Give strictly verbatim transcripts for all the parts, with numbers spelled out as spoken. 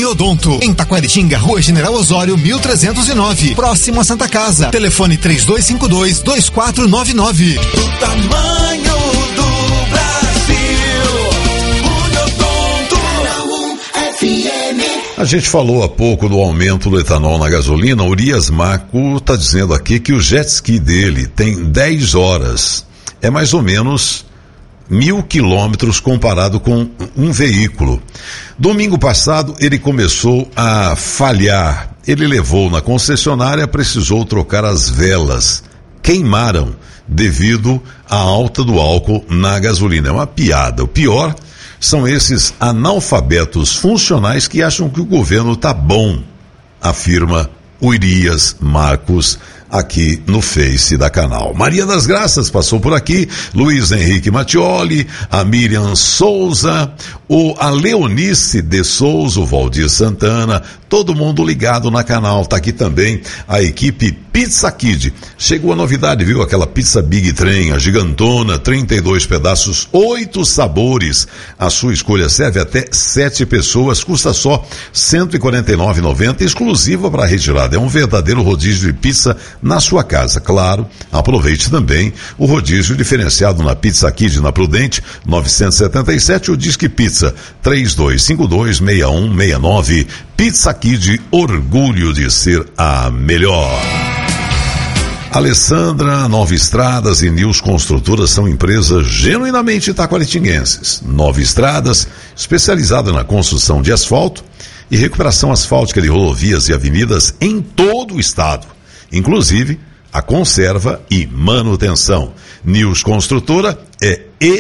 Uniodonto. Em Taquaritinga, Rua General Osório, mil trezentos e nove. Próximo a Santa Casa. Telefone três dois cinco dois, dois quatro nove nove. Do tamanho do Brasil, Uniodonto F M. A gente falou há pouco do aumento do etanol na gasolina. O Urias Marco está dizendo aqui que o jet ski dele tem dez horas. É mais ou menos mil quilômetros comparado com um veículo. Domingo passado ele começou a falhar. Ele levou na concessionária, precisou trocar as velas. Queimaram devido à alta do álcool na gasolina. É uma piada. O pior são esses analfabetos funcionais que acham que o governo está bom, afirma Urias Marcos aqui no Face da Canal. Maria das Graças passou por aqui, Luiz Henrique Mattioli, a Miriam Souza, o, a Leonice de Souza, o Valdir Santana, todo mundo ligado na Canal. Tá aqui também a equipe Pizza Kid. Chegou a novidade, viu? Aquela pizza Big Trem, a gigantona, trinta e dois pedaços, oito sabores. A sua escolha serve até sete pessoas, custa só cento e quarenta e nove reais e noventa centavos, exclusiva para retirada. É um verdadeiro rodízio de pizza na sua casa. Claro, aproveite também o rodízio diferenciado na Pizza Kid, na Prudente, novecentos e setenta e sete, o Disque Pizza, três dois cinco dois, seis um seis nove. Pizza Kid, orgulho de ser a melhor. Alessandra, Nova Estradas e News Construtora são empresas genuinamente taquaritinguenses. Nova Estradas, especializada na construção de asfalto e recuperação asfáltica de rodovias e avenidas em todo o estado, inclusive a conserva e manutenção. News Construtora é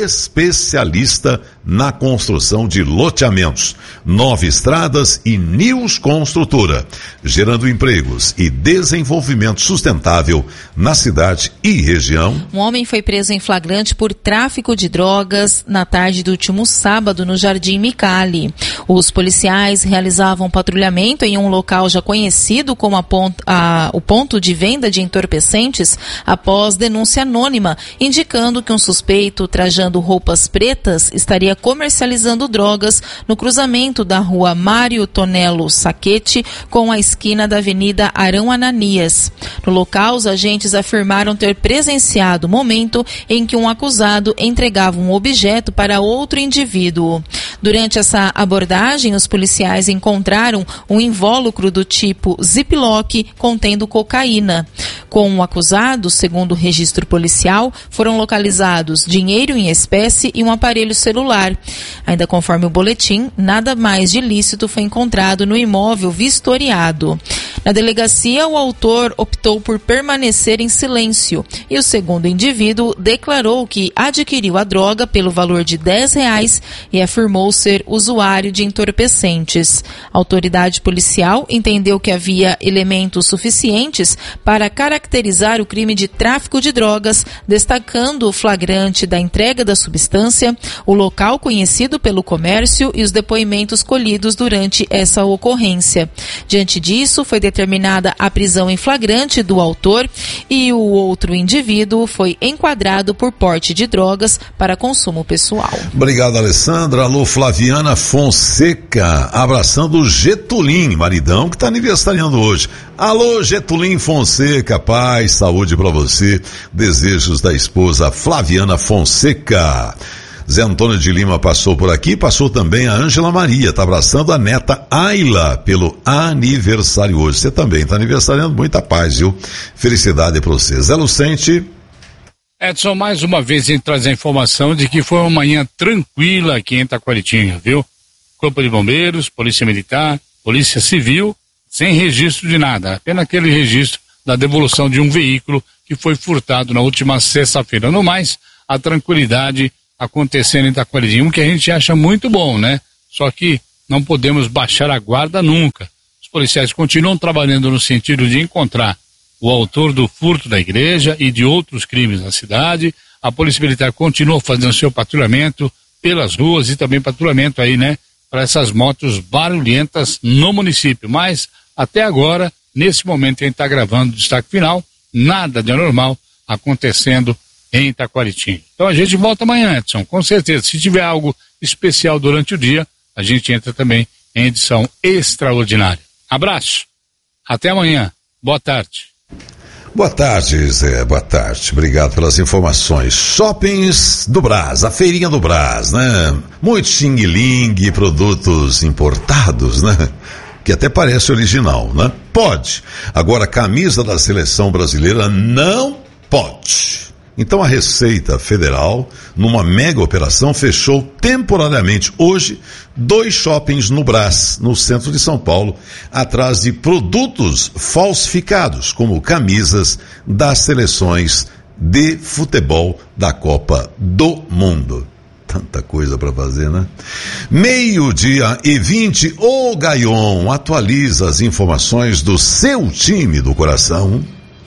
especialista na construção de loteamentos. Nova Estradas e News Construtora, gerando empregos e desenvolvimento sustentável na cidade e região. Um homem foi preso em flagrante por tráfico de drogas na tarde do último sábado no Jardim Micali. Os policiais realizavam patrulhamento em um local já conhecido como a ponto, a, o ponto de venda de entorpecentes após denúncia anônima, indicando que um suspeito trajando roupas pretas estaria comercializando drogas no cruzamento da rua Mário Tonelo Saquete com a esquina da Avenida Arão Ananias. No local, os agentes afirmaram ter presenciado o momento em que um acusado entregava um objeto para outro indivíduo. Durante essa abordagem, os policiais encontraram um invólucro do tipo Ziploc contendo cocaína. Com o acusado, segundo o registro policial, foram localizados dinheiro em espécie e um aparelho celular. Ainda conforme o boletim, nada mais de ilícito foi encontrado no imóvel vistoriado. Na delegacia, o autor optou por permanecer em silêncio e o segundo indivíduo declarou que adquiriu a droga pelo valor de dez reais e afirmou ser usuário de entorpecentes. A autoridade policial entendeu que havia elementos suficientes para caracterizar o crime de tráfico de drogas, destacando o flagrante da entrega da substância, o local conhecido pelo comércio e os depoimentos colhidos durante essa ocorrência. Diante disso, foi determinada a prisão em flagrante do autor e o outro indivíduo foi enquadrado por porte de drogas para consumo pessoal. Obrigado, Alessandra. Alô, Flaviana Fonseca, abraçando o Getulin, maridão, que está aniversariando hoje. Alô, Getulin Fonseca, paz, saúde para você. Desejos da esposa Flaviana Fonseca. Zé Antônio de Lima passou por aqui, passou também a Ângela Maria, está abraçando a neta Ayla pelo aniversário hoje. Você também está aniversariando, muita paz, viu? Felicidade para você. Zé Lucente. Edson, mais uma vez a gente traz a informação de que foi uma manhã tranquila aqui em Taquaritinga, viu? Corpo de Bombeiros, Polícia Militar, Polícia Civil, sem registro de nada, apenas aquele registro da devolução de um veículo que foi furtado na última sexta-feira. No mais, a tranquilidade acontecendo em Taquaritinga, o que a gente acha muito bom, né? Só que não podemos baixar a guarda nunca. Os policiais continuam trabalhando no sentido de encontrar o autor do furto da igreja e de outros crimes na cidade. A Polícia Militar continua fazendo seu patrulhamento pelas ruas e também patrulhamento aí, né, para essas motos barulhentas no município. Mas, até agora, nesse momento que a gente está gravando o destaque final, nada de anormal acontecendo em Taquaritinga. Então a gente volta amanhã, Edson, com certeza. Se tiver algo especial durante o dia, a gente entra também em edição extraordinária. Abraço, até amanhã, boa tarde. Boa tarde, Zé, boa tarde, obrigado pelas informações. Shoppings do Brás, a feirinha do Brás, né? Muito xing-ling, produtos importados, né? Que até parece original, né? Pode. Agora, camisa da seleção brasileira não pode. Então a Receita Federal, numa mega operação, fechou temporariamente hoje dois shoppings no Brás, no centro de São Paulo, atrás de produtos falsificados, como camisas das seleções de futebol da Copa do Mundo. Tanta coisa para fazer, né? Meio-dia e vinte, o Gaion atualiza as informações do seu time do coração.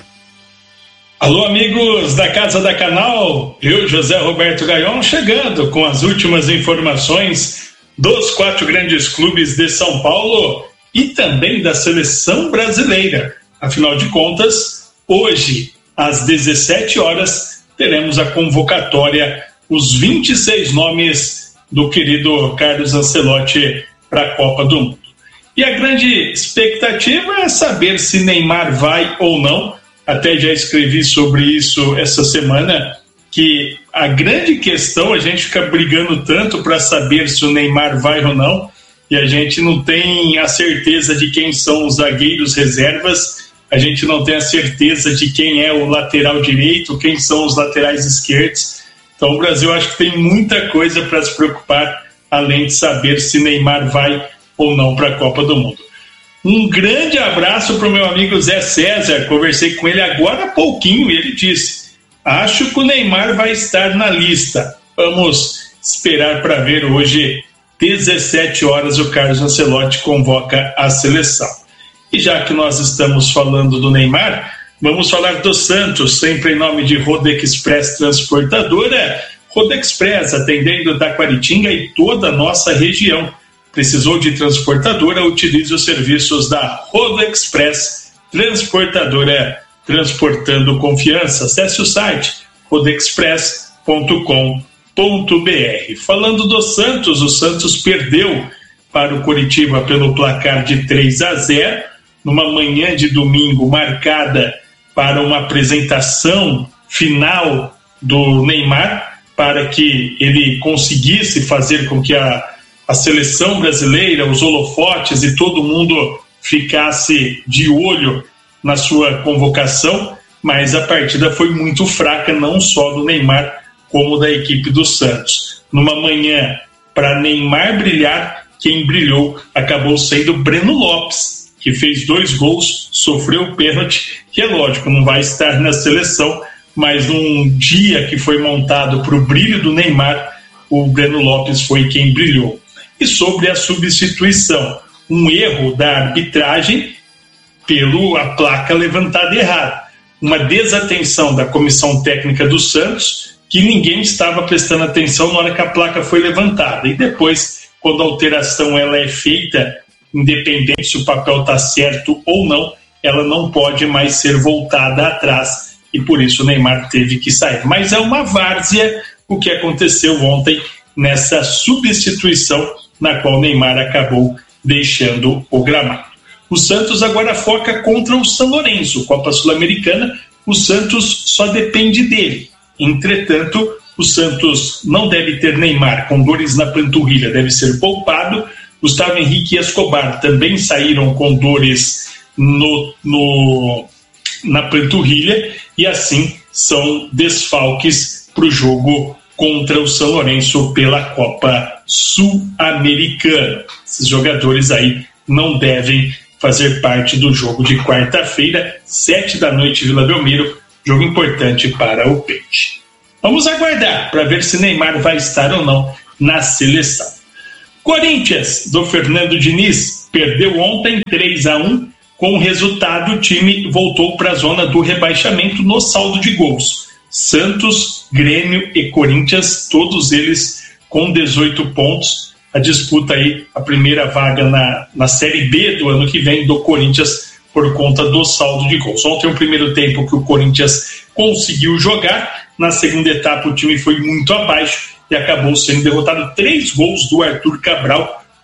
Alô, amigos da Casa da Canal, eu, José Roberto Gaion, chegando com as últimas informações dos quatro grandes clubes de São Paulo e também da seleção brasileira. Afinal de contas, hoje, às dezessete horas, teremos a convocatória, os vinte e seis nomes do querido Carlos Ancelotti para a Copa do Mundo. E a grande expectativa é saber se Neymar vai ou não. Até já escrevi sobre isso essa semana, que a grande questão, a gente fica brigando tanto para saber se o Neymar vai ou não, e a gente não tem a certeza de quem são os zagueiros reservas, a gente não tem a certeza de quem é o lateral direito, quem são os laterais esquerdos. Então o Brasil acho que tem muita coisa para se preocupar, além de saber se Neymar vai ou não para a Copa do Mundo. Um grande abraço para o meu amigo Zé César, conversei com ele agora há pouquinho e ele disse: acho que o Neymar vai estar na lista. Vamos esperar para ver hoje, dezessete horas, o Carlos Ancelotti convoca a seleção. E já que nós estamos falando do Neymar, vamos falar do Santos, sempre em nome de Rodexpress Transportadora. Rodexpress, atendendo Taquaritinga e toda a nossa região. Precisou de transportadora? Utilize os serviços da Rodexpress Transportadora, transportando confiança. Acesse o site rodexpress ponto com ponto b r. Falando do Santos, o Santos perdeu para o Coritiba pelo placar de três a zero, numa manhã de domingo marcada para uma apresentação final do Neymar, para que ele conseguisse fazer com que a a seleção brasileira, os holofotes e todo mundo ficasse de olho na sua convocação, mas a partida foi muito fraca, não só do Neymar, como da equipe do Santos. Numa manhã, para Neymar brilhar, quem brilhou acabou sendo Breno Lopes, que fez dois gols, sofreu o pênalti, que é lógico, não vai estar na seleção, mas num dia que foi montado para o brilho do Neymar, o Breno Lopes foi quem brilhou. E sobre a substituição, um erro da arbitragem pela placa levantada errada. Uma desatenção da comissão técnica do Santos, que ninguém estava prestando atenção na hora que a placa foi levantada. E depois, quando a alteração ela é feita, independente se o papel está certo ou não, ela não pode mais ser voltada atrás. E por isso o Neymar teve que sair. Mas é uma várzea o que aconteceu ontem nessa substituição na qual o Neymar acabou deixando o gramado. O Santos agora foca contra o São Lourenço, Copa Sul-Americana. O Santos só depende dele. Entretanto, o Santos não deve ter Neymar com dores na panturrilha, deve ser poupado. Gustavo Henrique e Escobar também saíram com dores no, no, na panturrilha e assim são desfalques para o jogo contra o São Lourenço pela Copa Sul-Americana. Esses jogadores aí não devem fazer parte do jogo de quarta-feira, sete da noite, Vila Belmiro, jogo importante para o Peixe. Vamos aguardar para ver se Neymar vai estar ou não na seleção. Corinthians, do Fernando Diniz, perdeu ontem três a um. Com o resultado, o time voltou para a zona do rebaixamento no saldo de gols. Santos, Grêmio e Corinthians, todos eles com dezoito pontos. A disputa aí, a primeira vaga na, na Série B do ano que vem do Corinthians por conta do saldo de gols. Ontem o primeiro tempo que o Corinthians conseguiu jogar, na segunda etapa o time foi muito abaixo e acabou sendo derrotado. Três gols do Arthur Cabral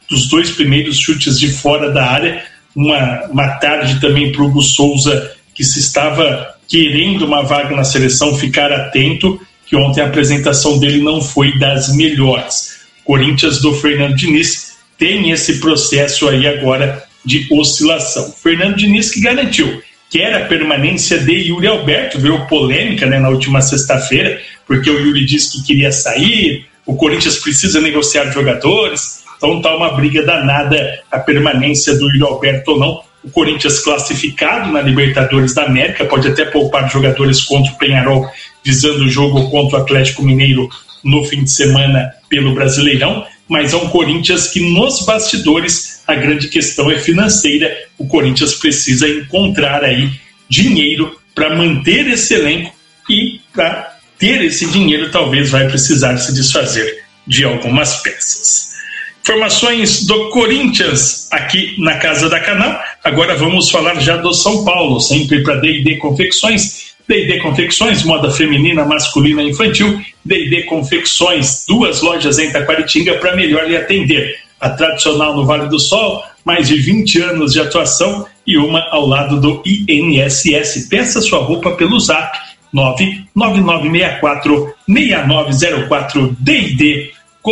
dos dois primeiros chutes de fora da área. Uma, uma tarde também para o Hugo Souza, que se estava querendo uma vaga na seleção, ficar atento, que ontem a apresentação dele não foi das melhores. Corinthians do Fernando Diniz tem esse processo aí agora de oscilação. Fernando Diniz que garantiu que era a permanência de Yuri Alberto, virou polêmica, né, na última sexta-feira, porque o Yuri disse que queria sair, o Corinthians precisa negociar jogadores, então tá uma briga danada a permanência do Yuri Alberto ou não. O Corinthians classificado na Libertadores da América, pode até poupar jogadores contra o Peñarol, visando o jogo contra o Atlético Mineiro no fim de semana pelo Brasileirão, mas é um Corinthians que nos bastidores a grande questão é financeira. O Corinthians precisa encontrar aí dinheiro para manter esse elenco e para ter esse dinheiro talvez vai precisar se desfazer de algumas peças. Informações do Corinthians aqui na Casa da Canal. Agora vamos falar já do São Paulo, sempre para D e D Confecções. D e D Confecções, moda feminina, masculina e infantil. D e D Confecções, duas lojas em Taquaritinga para melhor lhe atender. A tradicional no Vale do Sol, mais de vinte anos de atuação, e uma ao lado do I N S S. Peça sua roupa pelo zap nove nove nove seis quatro seis nove zero quatro. D e D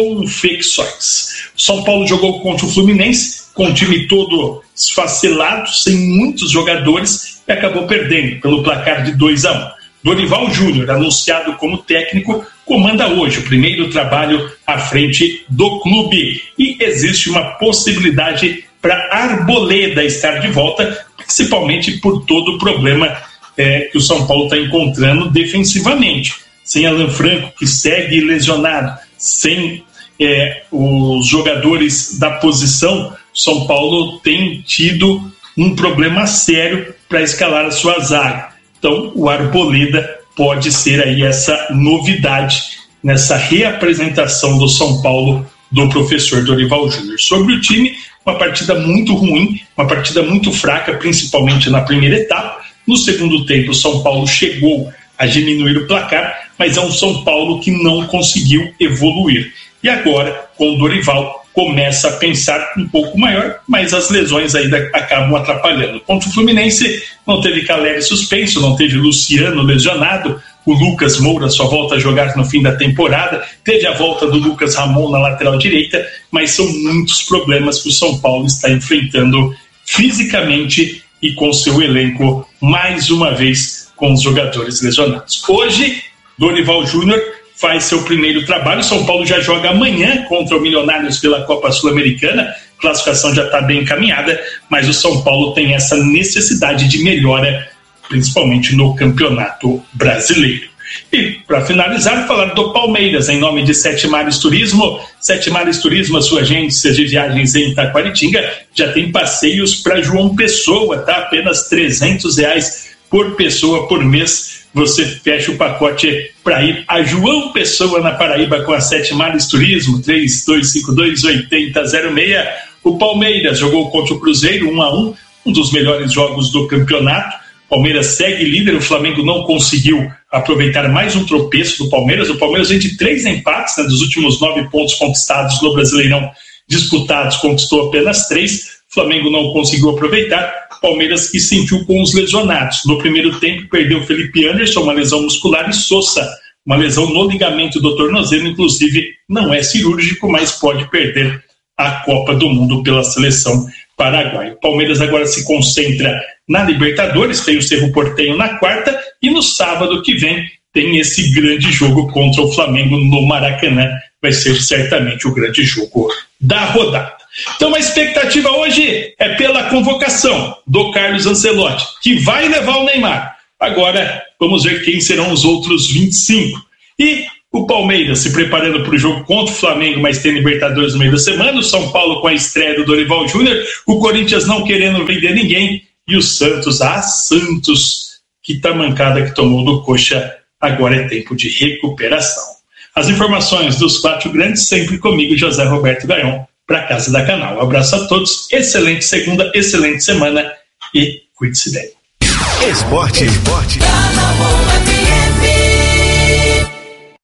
Confecções. O São Paulo jogou contra o Fluminense, com o time todo esfacelado, sem muitos jogadores, e acabou perdendo pelo placar de dois a um. Dorival Júnior, anunciado como técnico, comanda hoje o primeiro trabalho à frente do clube. E existe uma possibilidade para Arboleda estar de volta, principalmente por todo o problema é, que o São Paulo está encontrando defensivamente. Sem Alan Franco, que segue lesionado, sem é, os jogadores da posição, o São Paulo tem tido um problema sério para escalar a sua zaga. Então o Arboleda pode ser aí essa novidade nessa reapresentação do São Paulo do professor Dorival Júnior. Sobre o time, uma partida muito ruim, uma partida muito fraca, principalmente na primeira etapa. No segundo tempo, o São Paulo chegou a diminuir o placar, mas é um São Paulo que não conseguiu evoluir. E agora, com o Dorival, começa a pensar um pouco maior, mas as lesões ainda acabam atrapalhando. Contra o Fluminense, não teve Caleri suspenso, não teve Luciano lesionado, o Lucas Moura só volta a jogar no fim da temporada, teve a volta do Lucas Ramon na lateral direita, mas são muitos problemas que o São Paulo está enfrentando fisicamente e com seu elenco, mais uma vez, com os jogadores lesionados. Hoje, Dorival Júnior faz seu primeiro trabalho. O São Paulo já joga amanhã contra o Milionários pela Copa Sul-Americana. A classificação já está bem encaminhada, mas o São Paulo tem essa necessidade de melhora, principalmente no Campeonato Brasileiro. E, para finalizar, falar do Palmeiras, em nome de Sete Mares Turismo. Sete Mares Turismo, a sua agência de viagens em Taquaritinga, já tem passeios para João Pessoa, tá? Apenas trezentos reais por pessoa por mês. Você fecha o pacote para ir a João Pessoa, na Paraíba, com a Sete Mares Turismo, três dois cinco dois, oito zero zero seis. O Palmeiras jogou contra o Cruzeiro, um a um, um dos melhores jogos do campeonato. O Palmeiras segue líder, o Flamengo não conseguiu aproveitar mais um tropeço do Palmeiras. O Palmeiras vem de três empates, né, dos últimos nove pontos conquistados no Brasileirão disputados, conquistou apenas três. O Flamengo não conseguiu aproveitar. Palmeiras que sentiu com os lesionados. No primeiro tempo perdeu Felipe Anderson, uma lesão muscular, e Sosa, uma lesão no ligamento do tornozelo, inclusive não é cirúrgico, mas pode perder a Copa do Mundo pela seleção paraguaia. O Palmeiras agora se concentra na Libertadores, tem o Cerro Porteño na quarta, e no sábado que vem tem esse grande jogo contra o Flamengo no Maracanã. Vai ser certamente o grande jogo da rodada. Então a expectativa hoje é pela convocação do Carlos Ancelotti, que vai levar o Neymar. Agora vamos ver quem serão os outros vinte e cinco. E o Palmeiras se preparando para o jogo contra o Flamengo, mas tem Libertadores no meio da semana. O São Paulo com a estreia do Dorival Júnior. O Corinthians não querendo vender ninguém. E o Santos, ah, Santos, que tamancada que tomou do Coxa. Agora é tempo de recuperação. As informações dos quatro grandes, sempre comigo, José Roberto Gaion, para Casa da Canal. Um abraço a todos, excelente segunda, excelente semana e cuide-se bem. Esporte, esporte.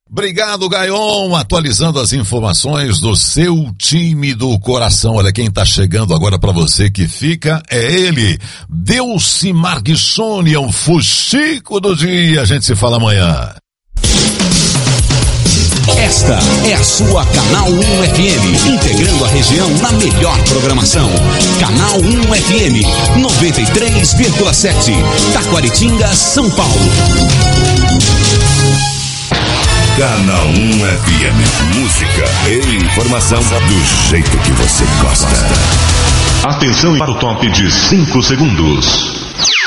Obrigado, Gaion, atualizando as informações do seu time do coração. Olha quem tá chegando agora para você que fica, é ele, Delci Marguissoni, é um fuxico do dia. A gente se fala amanhã. Esta é a sua Canal um F M, integrando a região na melhor programação. Canal um F M, noventa e três vírgula sete, Taquaritinga, São Paulo. Canal um F M, música e informação do jeito que você gosta. Atenção para o top de cinco segundos.